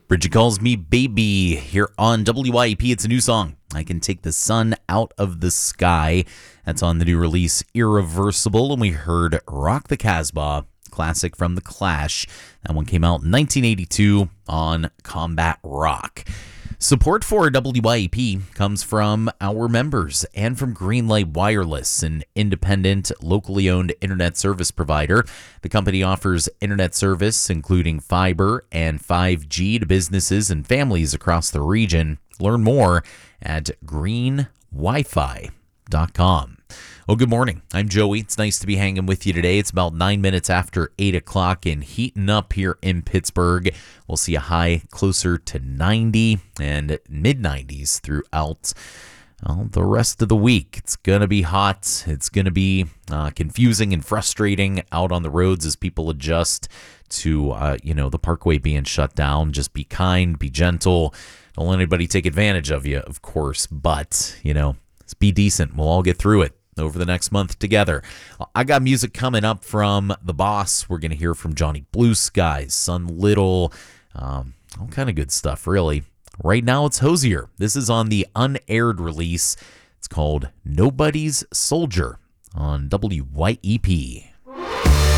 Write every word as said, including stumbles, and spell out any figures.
Bridget Calls Me Baby here on W I E P. It's a new song. I Can Take the Sun Out of the Sky. That's on the new release Irreversible. And we heard Rock the Casbah, classic from The Clash. That one came out in nineteen eighty-two on Combat Rock. Support for W I E P comes from our members and from Greenlight Wireless, an independent, locally owned internet service provider. The company offers internet service, including fiber and five G to businesses and families across the region. Learn more at green wi fi dot com. Well, good morning. I'm Joey. It's nice to be hanging with you today. It's about nine minutes after eight o'clock and heating up here in Pittsburgh. We'll see a high closer to ninety and mid nineties throughout well, the rest of the week. It's going to be hot. It's going to be uh, confusing and frustrating out on the roads as people adjust to, uh, you know, the parkway being shut down. Just be kind, be gentle. Don't let anybody take advantage of you, of course, but, you know, be decent. We'll all get through it over the next month together. I got music coming up from The Boss. We're going to hear from Johnny Blue Skies, Son Little, um, all kind of good stuff, really. Right now, it's Hozier. This is on the unaired release. It's called Nobody's Soldier on W Y E P.